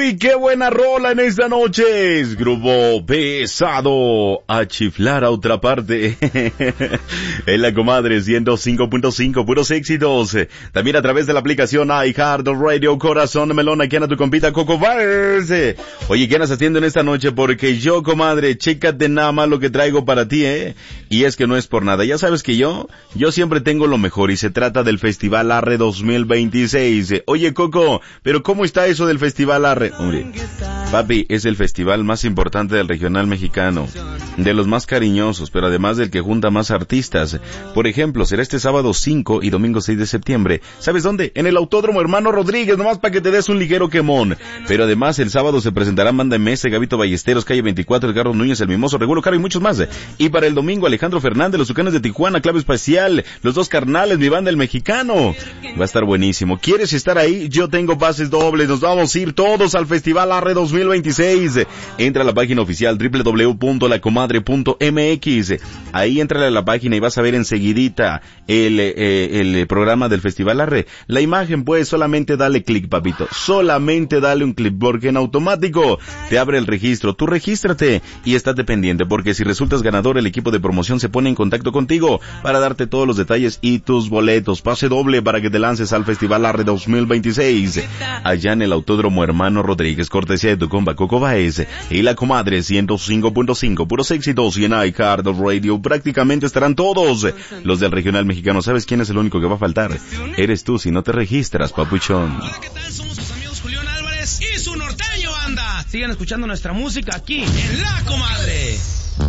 Uy, qué buena rola en esta noche. Es Grupo Pesado. A chiflar a otra parte. En la comadre 105.5, puros éxitos. También a través de la aplicación iHeartRadio, Corazón de Melón. Aquí anda tu compita Coco Vars. Oye, ¿qué andas haciendo en esta noche? Porque yo, comadre, chécate nada más lo que traigo para ti, Y es que no es por nada. Ya sabes que yo siempre tengo lo mejor y se trata del Festival Arre 2026. Oye, Coco, pero ¿cómo está eso del Festival Arre? Hombre, papi, es el festival más importante del regional mexicano, de los más cariñosos, pero además del que junta más artistas. Por ejemplo, será este sábado 5 y domingo 6 de septiembre. ¿Sabes dónde? En el Autódromo Hermano Rodríguez, nomás para que te des un ligero quemón. Pero además el sábado se presentarán Banda MS, Gabito Ballesteros, Calle 24, Edgardo Núñez, El Mimoso, Regulo Caro y muchos más. Y para el domingo Alejandro Fernández, Los Tucanes de Tijuana, Clave Espacial, Los Dos Carnales, Mi Banda El Mexicano. Va a estar buenísimo. ¿Quieres estar ahí? Yo tengo pases dobles. Nos vamos a ir todos al Festival Arre 2026. Entra a la página oficial www.lacomadre.mx. Ahí entra a la página y vas a ver enseguidita el programa del Festival Arre. La imagen, pues, solamente dale clic, papito. Solamente dale un clic, porque en automático te abre el registro. Tú regístrate y estate pendiente, porque si resultas ganador, el equipo de promoción se pone en contacto contigo para darte todos los detalles y tus boletos. Pase doble para que te lances al Festival Arre 2026. Allá en el Autódromo Hermano Rodríguez, cortesía de tu compa Coco Baez y la comadre 105.5, puros éxitos, y en iHeartRadio prácticamente estarán todos los del regional mexicano. ¿Sabes quién es el único que va a faltar? Eres tú si no te registras, papuchón. Hola, ¿qué tal? Somos sus amigos Julián Álvarez y su norteño banda. Sigan escuchando nuestra música aquí en La Comadre.